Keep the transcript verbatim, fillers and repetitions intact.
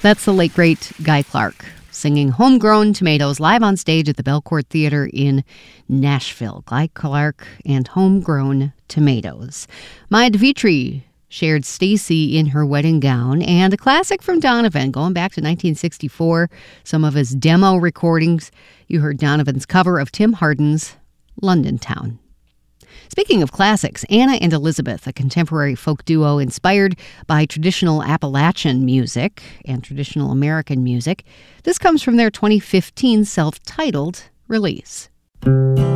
That's the late, great Guy Clark singing Homegrown Tomatoes live on stage at the Belcourt Theater in Nashville. Guy Clark and Homegrown Tomatoes. Maya DeVitri shared Stacy in her wedding gown, and a classic from Donovan going back to nineteen sixty-four. Some of his demo recordings. You heard Donovan's cover of Tim Hardin's London Town. Speaking of classics, Anna and Elizabeth, a contemporary folk duo inspired by traditional Appalachian music and traditional American music. This comes from their twenty fifteen self-titled release.